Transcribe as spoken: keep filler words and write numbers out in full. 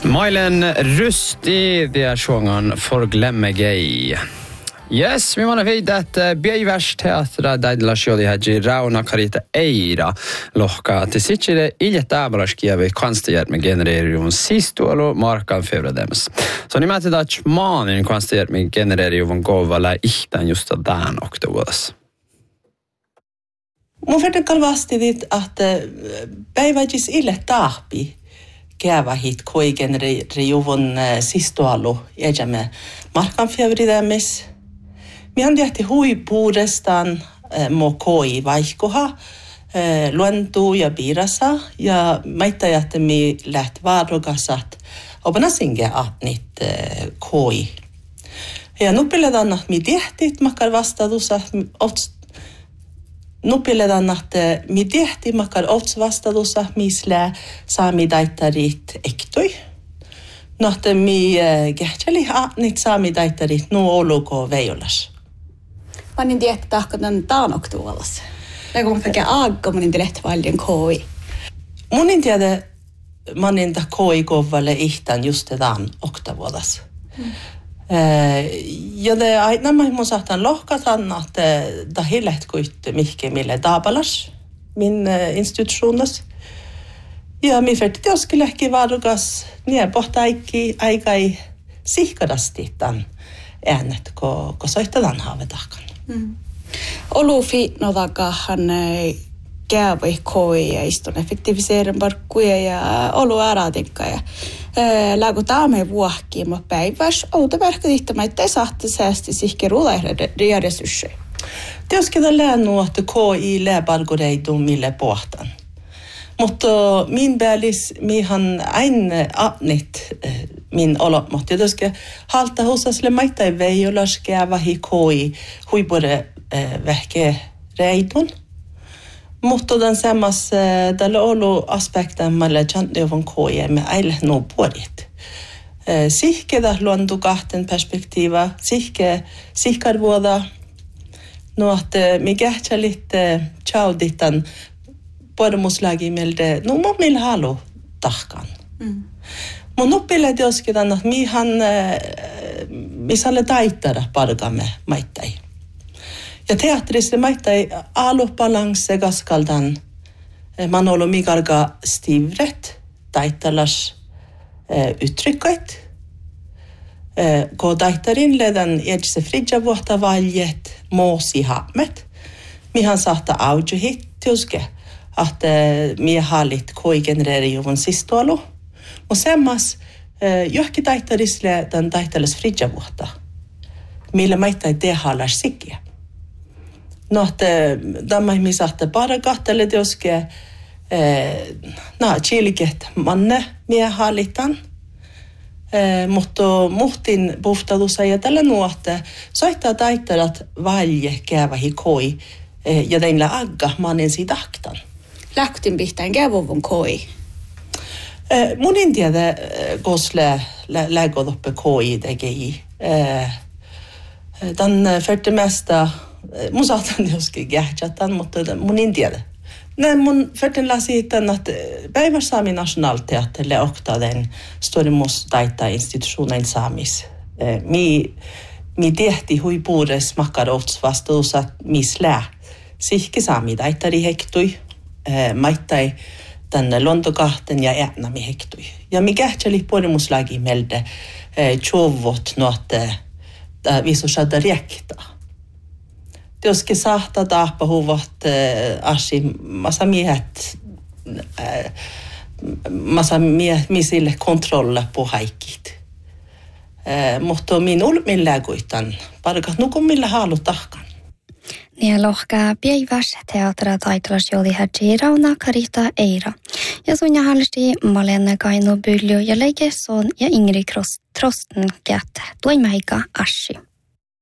Mailen Rusti, det är sången Forglemme Gay. Yes, vi måste veta att Bjeivärs-teatra daidlas jodi hädji Rauna Karita Eira lohka te sitsire ilje tääbalaskiavi kanstijät me genereerijuun sistuolu markan fevradems. Så ni mätet att maanin kanstijät me genereerijuun kovalla ihtan just tämän oktovuodas. Mun verran kalvasti dit, att päiväjis ille tahpi käyvä hit koi genereerijuun sistuolu jäjämme markan fevradems. Minä tehti huipuudestaan mo koi vaihkoha, luentuu ja piirasa, ja maita jätti mi läht vaarukasat, opana singe atnit koi. Ja nupiledan, että mi tehti, makar vastadusa, nupiledan, että mi tehti, makar ots vastadusa, misle saami daittarit ektoi. No, että mi kehtseli atnit saami daittarit nu oluko veijolas. Mä niin tiedä, että tahkotan taanoktuolassa. Tai kun mä kaiken aagga, mä niin tiedä, että paljon koi. Mun niin tiedä, mä niin tiedä koi kovalle ihtan just tämän oktavuodas. Mm. Ja det aina mä mun saatan lohkatan, että det hillet kuitte mihke mille taapalas min institutionas. Ja mi färti teoskelehki varukas, niin pohtaikki aikai sihkadasti tämän äänet, kun soitetaan haavetahkan. Mm. Olu fiitnodakahan käyvä koi ja istun effektiviseerin parkkuja ja olu äratinka ja lägu taame vuohkiin mä päiväs outa verkka tihtämä, ettei sahti säästi sihke ruulaihde resursseja. Teosketan läännu, että koi läpalkureidun mille pohtan. Mutta min bälis mihan aina atnit min olot, mutta jotenkin halta husasle maittain veijolas käyvä hi koi huipure vähke reidun. Mutta tämän samassa tällä ollut aspekta malle jantneuvon koi me aile no puolit. Sihke da luontu kahten perspektiiva, sihke sihkarvuoda, no että mi kähtsälit tjauditan pormuslagi melde, no mun millä halu tahkan. Mm. Mun nuppille teosketan, että mihan, misalle taittara pargamme maittai. Ja teatterissa maittai alupalanse kaskaldan manolo mikarga stivret, taittalas uttrykkait. Kun taittarin ledan edse fridja vuotta valjet, moosi haamet, mihan saattaa aujuhit teoske. Att mi halit koi genereerijuun sistualu. Mutta semmas johki taittarisle tämän taittalas fridjavuotta, millä maittai tehalas sikiä. No, että tämä mi saatte para kahtele teoske, no, chiliket manne mi halitan. Mutta muhtin puhtadussa ja tällä nuotte soittaa taittalat valje käyvähi koi ja teillä agga mannen siitä aktan. Lähtin pihtään käyvuvun koi. Mun en tiedä, koska lägodoppe koi tekee. Tämän färte mesta, mun saatan joskin kähtsatan, mutta mun en tiedä. Näin mun färten läsi, että päivässä saami nationalteatterille okta den storimus taita institutionen saamis. Mi, mi tehti huipuures makkar ots vastuussa mislää. Sihki saami taittari hektui. Maittai tänne luontokahten ja äänämi hektui. Ja mi kähtseli puolimuslagi melde tjovot nuotte visu saada riektaa. Teoske sahta taappa huvat asi massa miehet massa miehet misille kontrolla på haikit. Mutta min ulmin läguitan parkat nukun millä haalu tahkan. Niin lohkaa Bjeivärs-teatra taitelas joli hädji Rauna Karita Eira. Ja sun jahalsti Malene Kaino Bylju ja Leikeson ja Ingrid Trosten kätte. Tuin mäika Ashi.